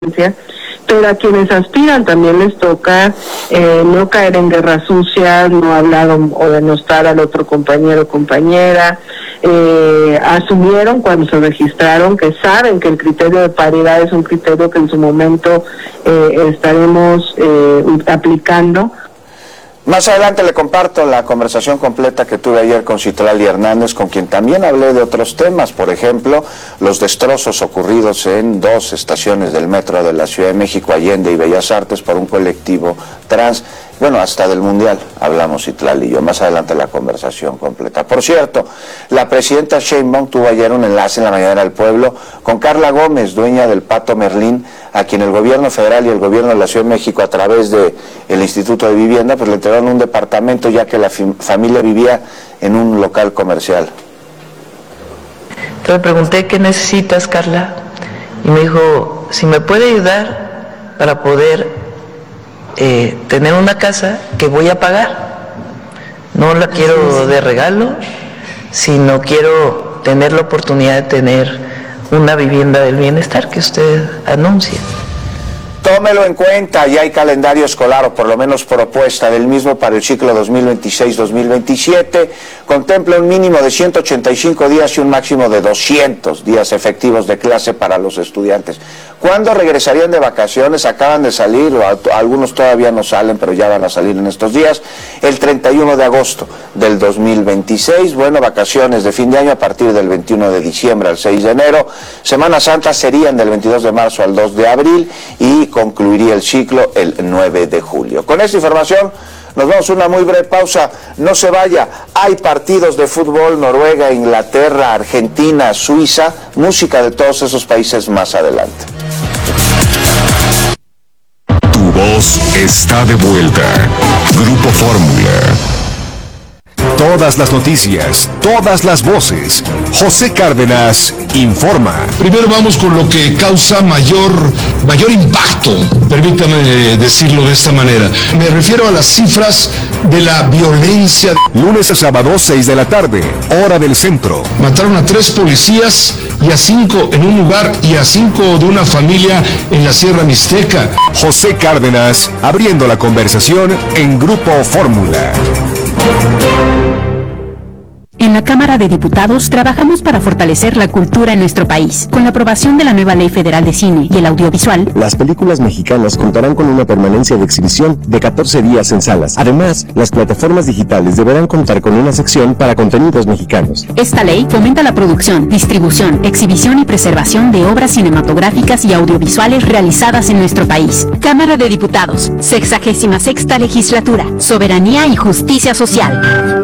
pero a quienes aspiran también les toca no caer en guerras sucias, no hablar o denostar al otro compañero o compañera. Asumieron cuando se registraron que saben que el criterio de paridad es un criterio que en su momento estaremos aplicando. Más adelante le comparto la conversación completa que tuve ayer con Citlali Hernández, con quien también hablé de otros temas, por ejemplo, los destrozos ocurridos en 2 estaciones del metro de la Ciudad de México, Allende y Bellas Artes, por un colectivo trans. Bueno, hasta del Mundial hablamos Citlali y yo. Más adelante la conversación completa. Por cierto, la presidenta Sheinbaum tuvo ayer un enlace en la Mañanera del Pueblo con Carla Gómez, dueña del Pato Merlín, a quien el gobierno federal y el gobierno de la Ciudad de México, a través del Instituto de Vivienda, pues le entregaron un departamento, ya que la familia vivía en un local comercial. Entonces le pregunté, ¿qué necesitas, Carla? Y me dijo, si me puede ayudar para poder tener una casa que voy a pagar. No la quiero de regalo, sino quiero tener la oportunidad de tener una vivienda del bienestar que usted anuncia. Tómelo en cuenta, ya hay calendario escolar, o por lo menos propuesta del mismo para el ciclo 2026-2027. Contempla un mínimo de 185 días y un máximo de 200 días efectivos de clase para los estudiantes. ¿Cuándo regresarían de vacaciones? Acaban de salir, o algunos todavía no salen, pero ya van a salir en estos días. El 31 de agosto del 2026, bueno, vacaciones de fin de año a partir del 21 de diciembre al 6 de enero. Semana Santa serían del 22 de marzo al 2 de abril y concluiría el ciclo el 9 de julio. Con esta información nos vamos a una muy breve pausa. No se vaya, hay partidos de fútbol, Noruega, Inglaterra, Argentina, Suiza, música de todos esos países más adelante. Tu voz está de vuelta. Grupo Fórmula. Todas las noticias, todas las voces. José Cárdenas informa. Primero vamos con lo que causa mayor impacto, permítame decirlo de esta manera. Me refiero a las cifras de la violencia. Lunes a sábado, 6 de la tarde, hora del centro. Mataron a 3 policías y a 5 en un lugar y a 5 de una familia en la Sierra Mixteca. José Cárdenas, abriendo la conversación en Grupo Fórmula. En la Cámara de Diputados trabajamos para fortalecer la cultura en nuestro país. Con la aprobación de la nueva Ley Federal de Cine y el Audiovisual, las películas mexicanas contarán con una permanencia de exhibición de 14 días en salas. Además, las plataformas digitales deberán contar con una sección para contenidos mexicanos. Esta ley fomenta la producción, distribución, exhibición y preservación de obras cinematográficas y audiovisuales realizadas en nuestro país. Cámara de Diputados, 66ª Legislatura, Soberanía y Justicia Social.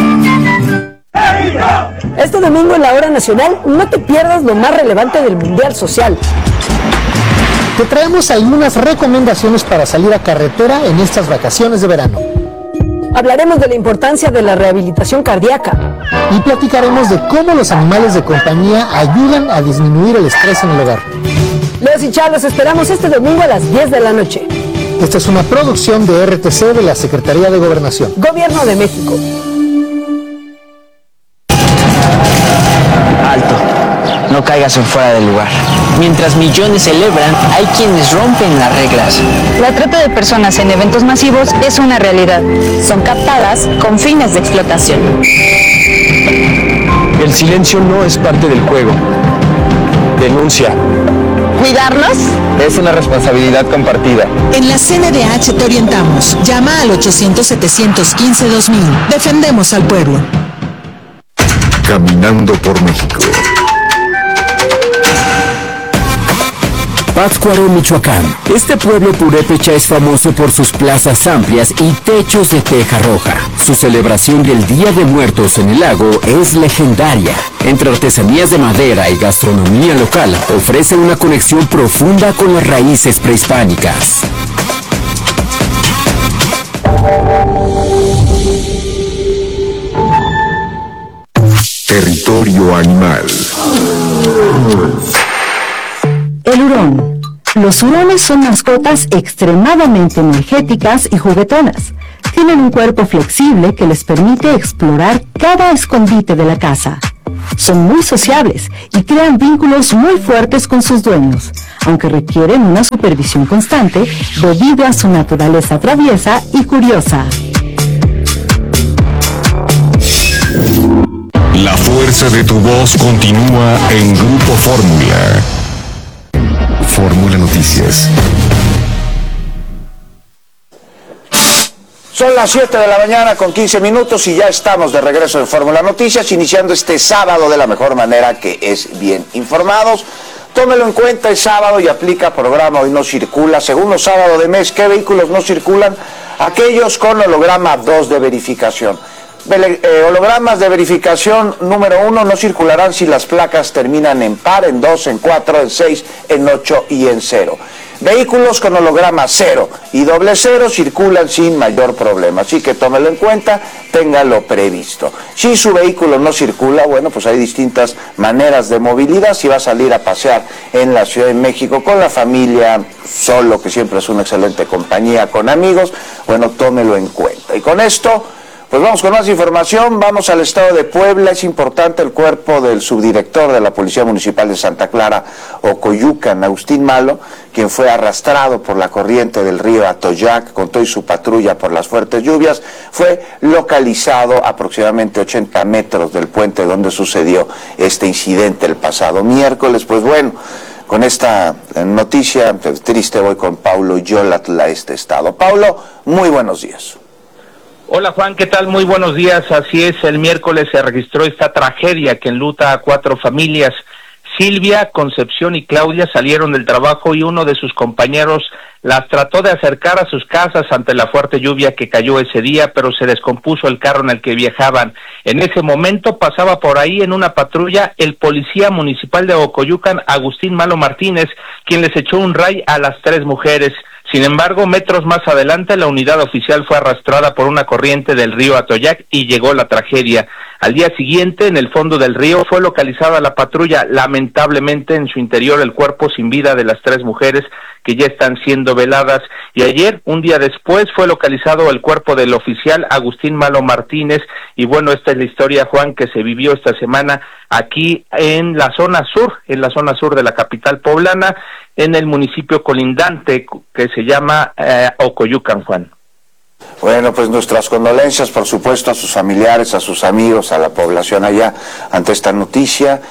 Este domingo en la Hora Nacional no te pierdas lo más relevante del Mundial Social. Te traemos algunas recomendaciones para salir a carretera en estas vacaciones de verano. Hablaremos de la importancia de la rehabilitación cardíaca. Y platicaremos de cómo los animales de compañía ayudan a disminuir el estrés en el hogar. Los y Chá los esperamos este domingo a las 10 de la noche. Esta es una producción de RTC de la Secretaría de Gobernación. Gobierno de México. Alto, no caigas en fuera del lugar. Mientras millones celebran, hay quienes rompen las reglas. La trata de personas en eventos masivos es una realidad. Son captadas con fines de explotación. El silencio no es parte del juego. Denuncia. ¿Cuidarnos? Es una responsabilidad compartida. En la CNDH te orientamos. Llama al 800-715-2000. Defendemos al pueblo. Caminando por México. Pátzcuaro, Michoacán. Este pueblo purépecha es famoso por sus plazas amplias y techos de teja roja. Su celebración del Día de Muertos en el lago es legendaria. Entre artesanías de madera y gastronomía local, ofrece una conexión profunda con las raíces prehispánicas. Territorio animal. El hurón. Los hurones son mascotas extremadamente energéticas y juguetonas. Tienen un cuerpo flexible que les permite explorar cada escondite de la casa. Son muy sociables y crean vínculos muy fuertes con sus dueños, aunque requieren una supervisión constante debido a su naturaleza traviesa y curiosa. La fuerza de tu voz continúa en Grupo Fórmula. Fórmula Noticias. Son las 7 de la mañana con 15 minutos y ya estamos de regreso en Fórmula Noticias, iniciando este sábado de la mejor manera, que es bien informados. Tómelo en cuenta, es sábado y aplica programa Hoy No Circula. Segundo sábado de mes, ¿qué vehículos no circulan? Aquellos con holograma 2 de verificación. Hologramas de verificación número 1 no circularán si las placas terminan en par, en 2, en 4, en 6, en 8 y en 0. Vehículos con holograma 0 y doble 0 circulan sin mayor problema, así que tómelo en cuenta, téngalo previsto. Si su vehículo no circula, bueno, pues hay distintas maneras de movilidad. Si va a salir a pasear en la Ciudad de México con la familia, solo, que siempre es una excelente compañía, con amigos, bueno, tómelo en cuenta. Y con esto, pues vamos con más información. Vamos al estado de Puebla. Es importante el cuerpo del subdirector de la Policía Municipal de Santa Clara, Ocoyucan, Agustín Malo, quien fue arrastrado por la corriente del río Atoyac con todo y su patrulla por las fuertes lluvias, fue localizado a aproximadamente 80 metros del puente donde sucedió este incidente el pasado miércoles. Pues bueno, con esta noticia triste voy con Paulo Yolatl a este estado. Paulo, muy buenos días. Hola Juan, ¿qué tal? Muy buenos días. Así es, el miércoles se registró esta tragedia que enluta a 4 familias. Silvia, Concepción y Claudia salieron del trabajo y uno de sus compañeros las trató de acercar a sus casas ante la fuerte lluvia que cayó ese día, pero se descompuso el carro en el que viajaban. En ese momento pasaba por ahí en una patrulla el policía municipal de Ocoyucan, Agustín Malo Martínez, quien les echó un ray a las 3 mujeres. Sin embargo, metros más adelante, la unidad oficial fue arrastrada por una corriente del río Atoyac y llegó la tragedia. Al día siguiente, en el fondo del río, fue localizada la patrulla. Lamentablemente, en su interior, el cuerpo sin vida de las 3 mujeres que ya están siendo veladas. Y ayer, un día después, fue localizado el cuerpo del oficial Agustín Malo Martínez. Y bueno, esta es la historia, Juan, que se vivió esta semana aquí en la zona sur de la capital poblana, en el municipio colindante que se llama Ocoyucan, Juan. Bueno, pues nuestras condolencias, por supuesto, a sus familiares, a sus amigos, a la población allá ante esta noticia.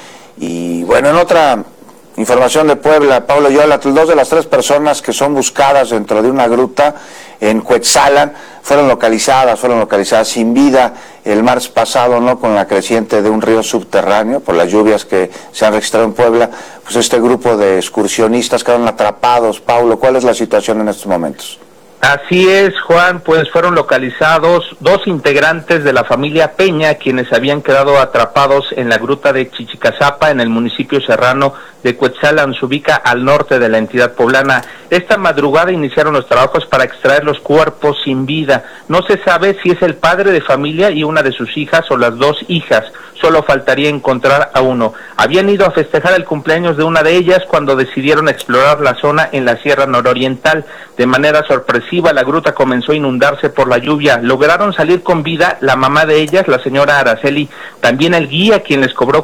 Y bueno, en otra información de Puebla, Paulo Yolatl, 2 de las 3 personas que son buscadas dentro de una gruta en Cuetzalan fueron localizadas sin vida el martes pasado, ¿no? Con la creciente de un río subterráneo, por las lluvias que se han registrado en Puebla, pues este grupo de excursionistas quedaron atrapados. Paulo, ¿cuál es la situación en estos momentos? Así es, Juan, pues fueron localizados 2 integrantes de la familia Peña, quienes habían quedado atrapados en la gruta de Chichicazapa, en el municipio serrano de Cuetzalan, se ubica al norte de la entidad poblana. Esta madrugada iniciaron los trabajos para extraer los cuerpos sin vida. No se sabe si es el padre de familia y una de sus hijas o las 2 hijas. Solo faltaría encontrar a uno. Habían ido a festejar el cumpleaños de una de ellas cuando decidieron explorar la zona en la Sierra Nororiental. De manera sorpresiva, la gruta comenzó a inundarse por la lluvia. Lograron salir con vida la mamá de ellas, la señora Araceli, también el guía, quien les cobró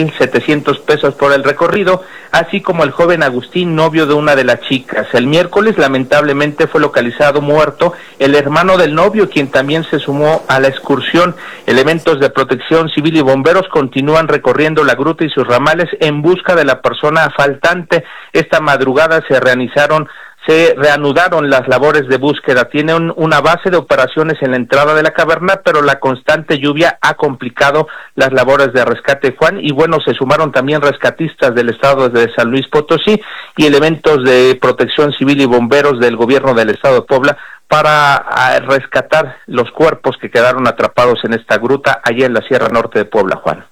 4,700 pesos por el recorrido, así como el joven Agustín, novio de una de las chicas. El miércoles, lamentablemente, fue localizado muerto el hermano del novio, quien también se sumó a la excursión. Elementos de protección civil y bomberos continúan recorriendo la gruta y sus ramales en busca de la persona faltante. Esta madrugada se reanudaron las labores de búsqueda. Tienen una base de operaciones en la entrada de la caverna, pero la constante lluvia ha complicado las labores de rescate, Juan, y bueno, se sumaron también rescatistas del estado de San Luis Potosí y elementos de protección civil y bomberos del gobierno del estado de Puebla para rescatar los cuerpos que quedaron atrapados en esta gruta allá en la Sierra Norte de Puebla, Juan.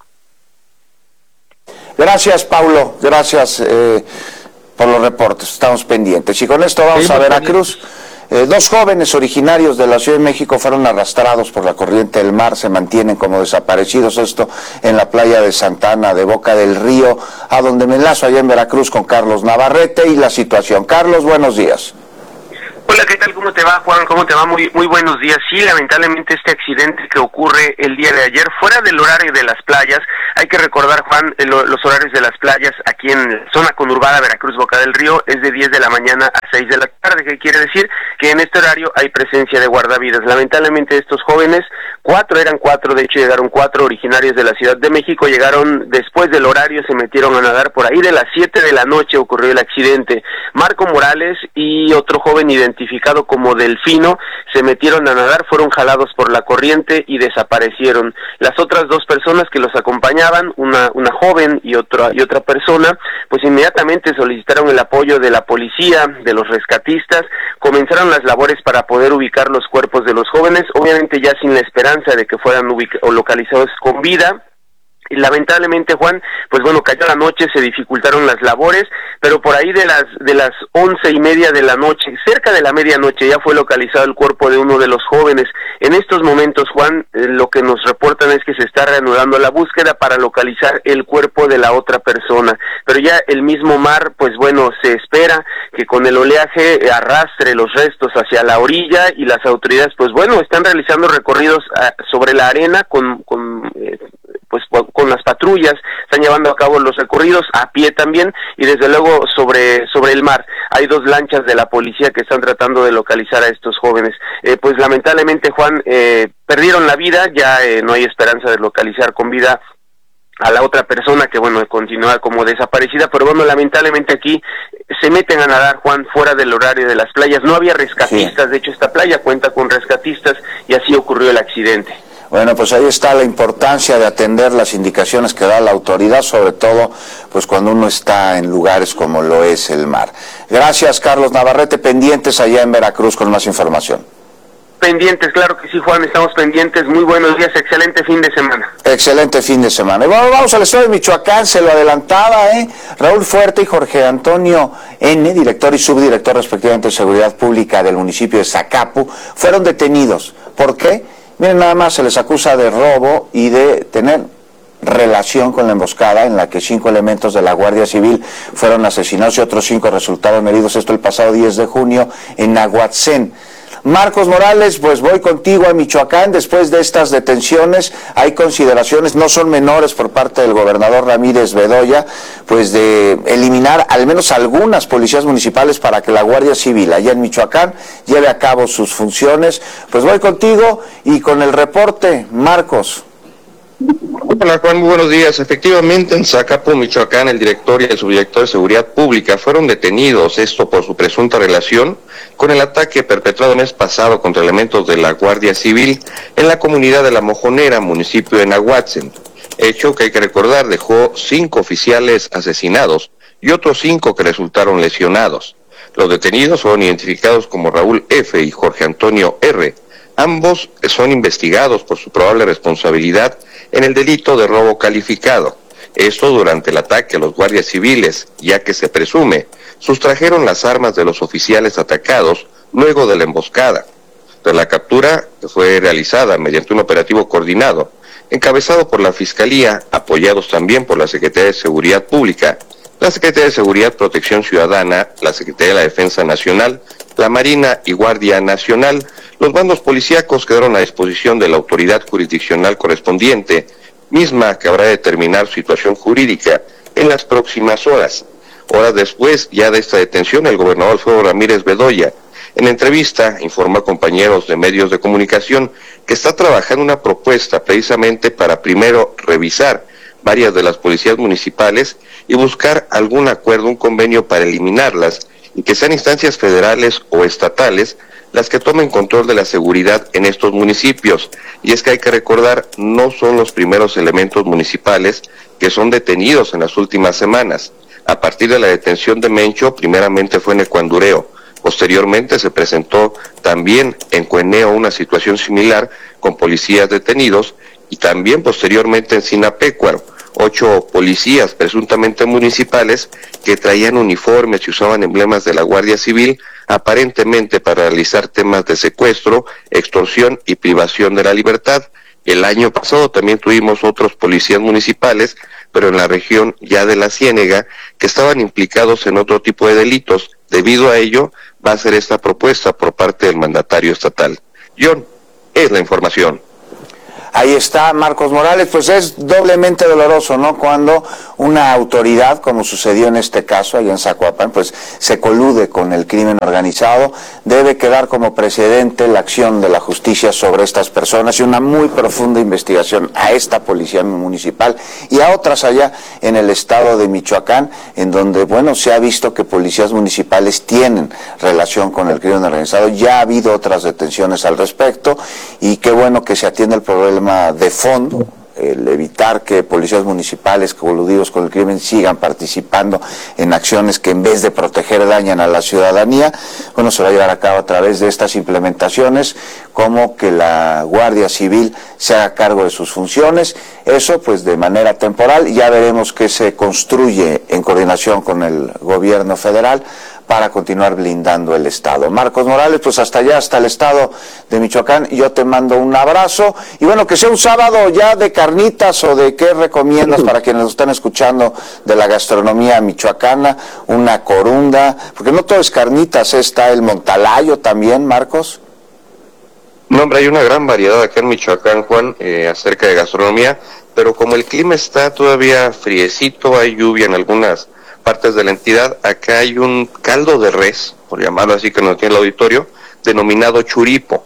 Gracias, Paulo, gracias por los reportes, estamos pendientes. Y con esto vamos a Veracruz. 2 jóvenes originarios de la Ciudad de México fueron arrastrados por la corriente del mar, se mantienen como desaparecidos, esto en la playa de Santa Ana de Boca del Río, a donde me enlazo allá en Veracruz con Carlos Navarrete y la situación. Carlos, buenos días. Hola, ¿qué tal? ¿Cómo te va, Juan? ¿Cómo te va? Muy buenos días. Sí, lamentablemente este accidente que ocurre el día de ayer, fuera del horario de las playas, hay que recordar, Juan, los horarios de las playas aquí en zona conurbada Veracruz, Boca del Río, es de 10 de la mañana a 6 de la tarde, que quiere decir que en este horario hay presencia de guardavidas. Lamentablemente estos jóvenes, eran cuatro, de hecho llegaron 4 originarios de la Ciudad de México, llegaron después del horario, se metieron a nadar por ahí de las 7 de la noche ocurrió el accidente. Marco Morales y otro joven identificado como Delfino se metieron a nadar, fueron jalados por la corriente y desaparecieron. Las otras 2 personas que los acompañaban, una joven y otra persona, pues inmediatamente solicitaron el apoyo de la policía, de los rescatistas, comenzaron las labores para poder ubicar los cuerpos de los jóvenes, obviamente ya sin la esperanza de que fueran localizados con vida. Y lamentablemente, Juan, pues bueno, cayó la noche, se dificultaron las labores, pero por ahí de las 11:30 de la noche, cerca de la medianoche, ya fue localizado el cuerpo de uno de los jóvenes. En estos momentos, Juan, lo que nos reportan es que se está reanudando la búsqueda para localizar el cuerpo de la otra persona, pero ya el mismo mar, pues bueno, se espera que con el oleaje arrastre los restos hacia la orilla y las autoridades, pues bueno, están realizando recorridos sobre la arena con las patrullas, están llevando a cabo los recorridos a pie también y desde luego sobre el mar. Hay 2 lanchas de la policía que están tratando de localizar a estos jóvenes. Pues lamentablemente, Juan, perdieron la vida, ya no hay esperanza de localizar con vida a la otra persona que, bueno, continúa como desaparecida, pero bueno, lamentablemente aquí se meten a nadar, Juan, fuera del horario de las playas. No había rescatistas, de hecho esta playa cuenta con rescatistas y así ocurrió el accidente. Bueno, pues ahí está la importancia de atender las indicaciones que da la autoridad, sobre todo pues cuando uno está en lugares como lo es el mar. Gracias, Carlos Navarrete, pendientes allá en Veracruz con más información. Pendientes, claro que sí, Juan, estamos pendientes. Muy buenos días, excelente fin de semana. Excelente fin de semana. Y bueno, vamos al estado de Michoacán, se lo adelantaba, Raúl Fuerte y Jorge Antonio N., director y subdirector respectivamente de Seguridad Pública del municipio de Zacapu, fueron detenidos. ¿Por qué? Miren, nada más se les acusa de robo y de tener relación con la emboscada en la que 5 elementos de la Guardia Civil fueron asesinados y otros 5 resultaron heridos, esto el pasado 10 de junio en Nahuatzén. Marcos Morales, pues voy contigo a Michoacán. Después de estas detenciones hay consideraciones, no son menores, por parte del gobernador Ramírez Bedoya, pues de eliminar al menos algunas policías municipales para que la Guardia Civil allá en Michoacán lleve a cabo sus funciones. Pues voy contigo y con el reporte, Marcos. Hola, Juan, muy buenos días. Efectivamente, en Zacapu, Michoacán, el director y el subdirector de Seguridad Pública fueron detenidos, esto por su presunta relación con el ataque perpetrado el mes pasado contra elementos de la Guardia Civil en la comunidad de La Mojonera, municipio de Nahuatzén. Hecho que hay que recordar dejó 5 oficiales asesinados y otros 5 que resultaron lesionados. Los detenidos fueron identificados como Raúl F. y Jorge Antonio R. Ambos son investigados por su probable responsabilidad en el delito de robo calificado. Esto durante el ataque a los guardias civiles, ya que se presume sustrajeron las armas de los oficiales atacados luego de la emboscada. Tras la captura, que fue realizada mediante un operativo coordinado, encabezado por la Fiscalía, apoyados también por la Secretaría de Seguridad Pública, la Secretaría de Seguridad y Protección Ciudadana, la Secretaría de la Defensa Nacional, la Marina y Guardia Nacional, los bandos policíacos quedaron a disposición de la autoridad jurisdiccional correspondiente, misma que habrá de determinar su situación jurídica en las próximas horas. Horas después, ya de esta detención, el gobernador Alfredo Ramírez Bedoya, en entrevista, informó a compañeros de medios de comunicación que está trabajando una propuesta precisamente para primero revisar varias de las policías municipales y buscar algún acuerdo, un convenio para eliminarlas y que sean instancias federales o estatales las que tomen control de la seguridad en estos municipios. Y es que hay que recordar, no son los primeros elementos municipales que son detenidos en las últimas semanas. A partir de la detención de Mencho, primeramente fue en Ecuandureo, posteriormente se presentó también en Cueneo una situación similar con policías detenidos y también posteriormente en Sinapecuaro. 8 policías presuntamente municipales que traían uniformes y usaban emblemas de la Guardia Civil, aparentemente para realizar temas de secuestro, extorsión y privación de la libertad. El año pasado también tuvimos otros policías municipales, pero en la región ya de la Ciénega, que estaban implicados en otro tipo de delitos, Debido a ello, va a ser esta propuesta por parte del mandatario estatal. John, es la información. Ahí está Marcos Morales. Pues es doblemente doloroso, ¿no? Cuando una autoridad, como sucedió en este caso, allá en Zacualpan, pues se colude con el crimen organizado. Debe quedar como precedente la acción de la justicia sobre estas personas y una muy profunda investigación a esta policía municipal y a otras allá en el estado de Michoacán, en donde, bueno, se ha visto que policías municipales tienen relación con el crimen organizado. Ya ha habido otras detenciones al respecto y qué bueno que se atiende el problema de fondo, el evitar que policías municipales coludidos con el crimen sigan participando en acciones que en vez de proteger dañan a la ciudadanía. Bueno, se va a llevar a cabo a través de estas implementaciones, como que la Guardia Civil se haga cargo de sus funciones, eso pues de manera temporal. Ya veremos qué se construye en coordinación con el gobierno federal para continuar blindando el Estado. Marcos Morales, pues hasta allá, hasta el Estado de Michoacán, yo te mando un abrazo, y bueno, que sea un sábado ya de carnitas, o de qué recomiendas para quienes nos están escuchando de la gastronomía michoacana, una corunda, porque no todo es carnitas, está el montalayo también, Marcos. No, hombre, hay una gran variedad acá en Michoacán, Juan, acerca de gastronomía, pero como el clima está todavía friecito, hay lluvia en algunas partes de la entidad. Acá hay un caldo de res, por llamarlo así, que nos tiene el auditorio, denominado churipo.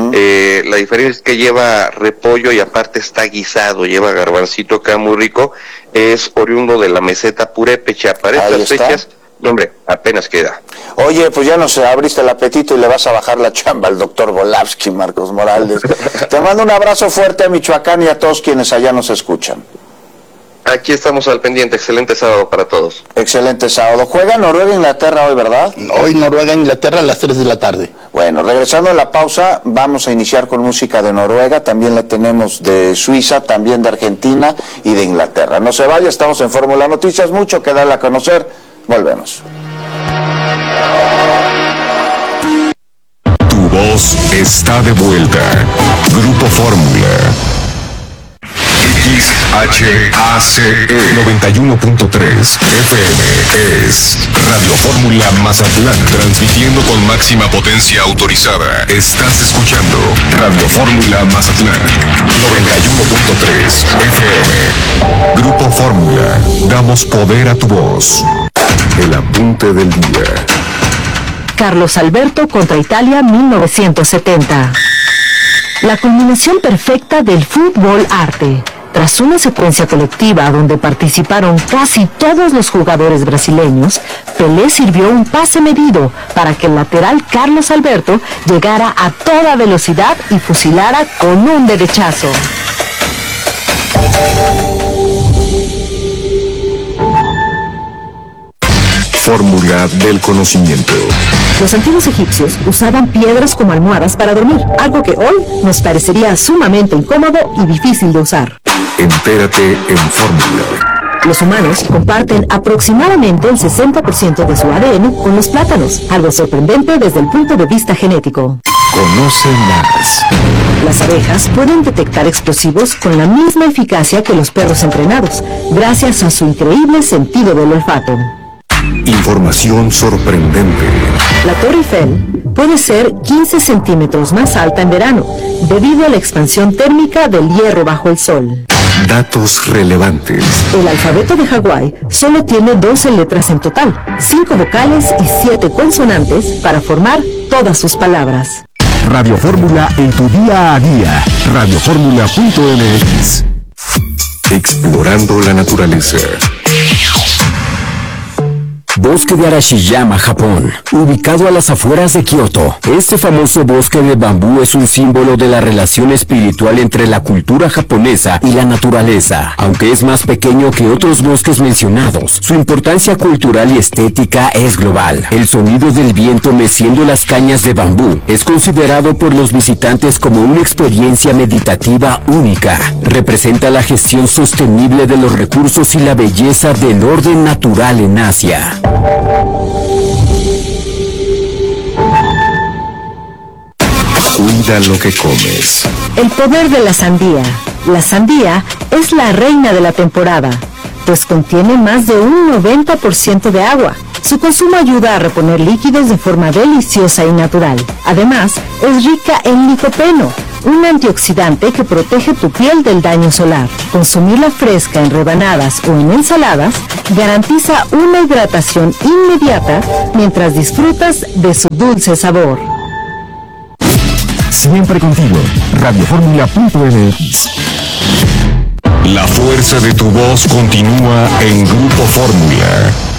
La diferencia es que lleva repollo y aparte está guisado, lleva garbancito acá muy rico, es oriundo de la meseta Purépecha. Para estas fechas, hombre, apenas queda. Oye, pues ya nos abriste el apetito y le vas a bajar la chamba al doctor Volavsky, Marcos Morales. Te mando un abrazo fuerte a Michoacán y a todos quienes allá nos escuchan. Aquí estamos al pendiente. Excelente sábado para todos. Excelente sábado. Juega Noruega e Inglaterra hoy, ¿verdad? Hoy Noruega e Inglaterra a las 3 de la tarde. Bueno, regresando a la pausa, vamos a iniciar con música de Noruega, también la tenemos de Suiza, también de Argentina y de Inglaterra. No se vaya, estamos en Fórmula Noticias, mucho que darle a conocer. Volvemos. Tu voz está de vuelta. Grupo Fórmula. XHACE 91.3 FM es Radio Fórmula Mazatlán, transmitiendo con máxima potencia autorizada. Estás escuchando Radio Fórmula Mazatlán 91.3 FM. Grupo Fórmula, damos poder a tu voz. El apunte del día. Carlos Alberto contra Italia 1970. La culminación perfecta del fútbol arte. Tras una secuencia colectiva donde participaron casi todos los jugadores brasileños, Pelé sirvió un pase medido para que el lateral Carlos Alberto llegara a toda velocidad y fusilara con un derechazo. Fórmula del conocimiento. Los antiguos egipcios usaban piedras como almohadas para dormir, algo que hoy nos parecería sumamente incómodo y difícil de usar. Entérate en Fórmula. Los humanos comparten aproximadamente el 60% de su ADN con los plátanos, algo sorprendente desde el punto de vista genético. Conoce más. Las abejas pueden detectar explosivos con la misma eficacia que los perros entrenados, gracias a su increíble sentido del olfato. Información sorprendente. La Torre Eiffel puede ser 15 centímetros más alta en verano, debido a la expansión térmica del hierro bajo el sol. Datos relevantes. El alfabeto de Hawái solo tiene 12 letras en total, 5 vocales y 7 consonantes para formar todas sus palabras. Radio Fórmula en tu día a día. Radioformula.mx. Explorando la naturaleza. Bosque de Arashiyama, Japón, ubicado a las afueras de Kioto. Este famoso bosque de bambú es un símbolo de la relación espiritual entre la cultura japonesa y la naturaleza. Aunque es más pequeño que otros bosques mencionados, su importancia cultural y estética es global. El sonido del viento meciendo las cañas de bambú es considerado por los visitantes como una experiencia meditativa única. Representa la gestión sostenible de los recursos y la belleza del orden natural en Asia. Cuida lo que comes. El poder de la sandía. La sandía es la reina de la temporada, pues contiene más de un 90% de agua, Su consumo ayuda a reponer líquidos de forma deliciosa y natural. Además, es rica en licopeno, un antioxidante que protege tu piel del daño solar. Consumirla fresca en rebanadas o en ensaladas garantiza una hidratación inmediata mientras disfrutas de su dulce sabor. Siempre contigo, radioformula.mx. La fuerza de tu voz continúa en Grupo Fórmula.